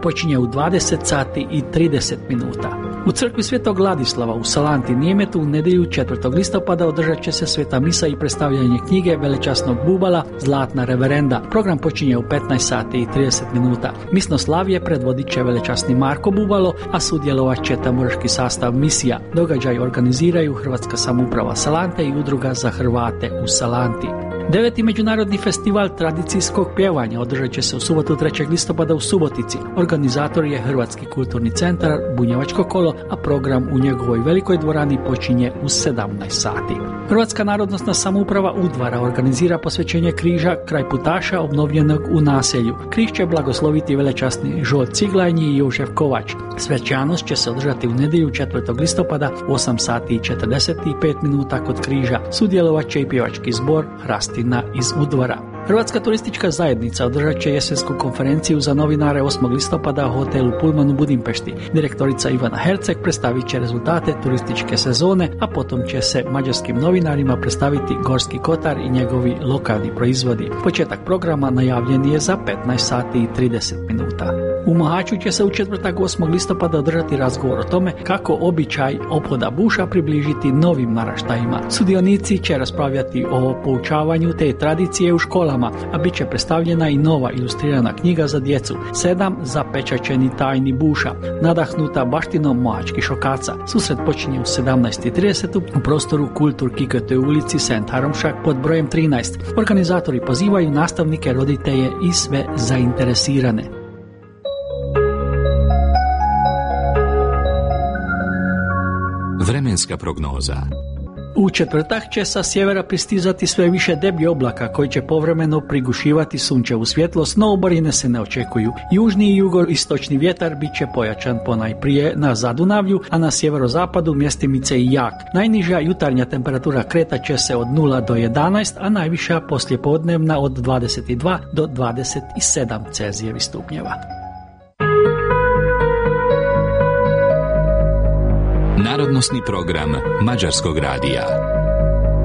počinje u 20 sati i 30 minuta. U crkvi Svetog Ladislava u Salanti Nijemetu u nedjelju 4. listopada održat će se sveta misa i predstavljanje knjige Velečasnog Bubala Zlatna reverenda. Program počinje u 15 sati i 30 minuta. Misnoslavije predvodit će velečasni Marko Bubalo, a sudjelovat će tamburaški sastav misija. Događaj organiziraju Hrvatska samouprava Salante i Udruga za Hrvate u Salanti. 9. međunarodni festival tradicijskog pjevanja održat će se u subotu 3. listopada u Subotici. Organizator je Hrvatski kulturni centar Bunjevačko kolo, a program u njegovoj velikoj dvorani počinje u 17 sati. Hrvatska narodnosna samouprava Udvara organizira posvećenje križa kraj putaša obnovljenog u naselju. Križ će blagosloviti velečasni Žolt Ciglajnji i Jožef Kovač. Svečanost će se održati u nedjelju 4. listopada u 8 sati i 45 minuta kod križa. Sudjelovat će i pjevački zbor Hrastina iz Udvara. Hrvatska turistička zajednica održat će jesensku konferenciju za novinare 8. listopada u hotelu Pullman u Budimpešti. Direktorica Ivana Herceg predstavit će rezultate turističke sezone, a potom će se mađarskim novinarima predstaviti Gorski kotar i njegovi lokalni proizvodi. Početak programa najavljen je za 15 sati i 30 minuta. U Mohaču će se u četvrtak 8. listopada održati razgovor o tome kako običaj ophoda buša približiti novim naraštajima. Sudionici će raspravljati o poučavanju te tradicije u školama, a bit će predstavljena i nova ilustrirana knjiga za djecu 7 zapečaćeni tajni buša, nadahnuta baštinom mohačkih šokaca. Susret počinje u 17:30 u prostoru Kultur Kikete u ulici St. Haromšak pod brojem 13. Organizatori pozivaju nastavnike, roditelje i sve zainteresirane. Vremenska prognoza. U četvrtak će sa sjevera pristizati sve više deblji oblaka koji će povremeno prigušivati sunčevu svjetlost, no oborine se ne očekuju. Južni i jugoistočni vjetar bit će pojačan ponajprije na Zadunavlju, a na sjeverozapadu mjestimice i jak. Najniža jutarnja temperatura kretat će se od 0 do 11, a najviša poslijepodnevna od 22 do 27 Celzijevih stupnjeva. Narodnosni program Mađarskog radija.